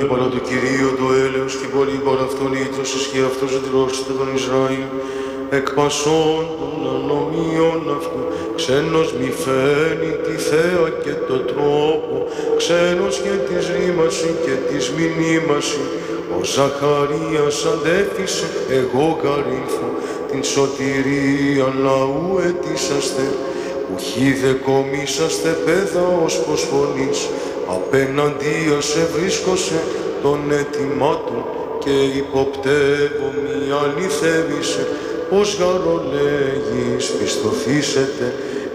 Παρά το Κυρίο το έλεος και πολύ παρά αυτόν ήτρωσης και αυτός δρόσεται τον Ισραήλ. Εκ πασών των ανομίων αυτού, ξένος μη φαίνει τη θέα και το τρόπο, ξένος και της ρήμαση και της μηνύμαση. Ο Ζαχαρίας αντέφησε, εγώ γαρίθω, την σωτηρία λαού ετήσαστε, ουχή δε κομίσαστε πέδα ως πως φωνής, απέναντία σε βρίσκωσε των αιτημάτων και υποπτεύω μη αληθεύησε, πως γαρολέγεις πιστοθήσετε